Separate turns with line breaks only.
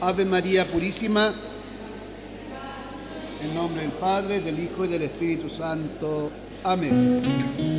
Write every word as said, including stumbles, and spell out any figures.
Ave María Purísima, en nombre del Padre, del Hijo y del Espíritu Santo. Amén.